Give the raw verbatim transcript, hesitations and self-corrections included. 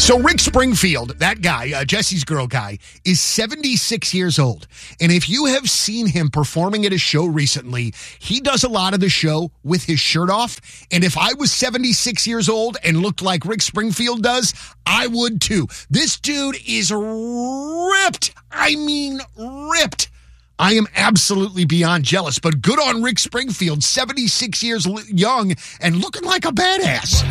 So Rick Springfield, that guy, uh, Jesse's Girl guy, is seventy-six years old. And if you have seen him performing at a show recently, he does a lot of the show with his shirt off. And if I was seventy-six years old and looked like Rick Springfield does, I would too. This dude is ripped. I mean, ripped. I am absolutely beyond jealous, but good on Rick Springfield, seventy-six years young and looking like a badass.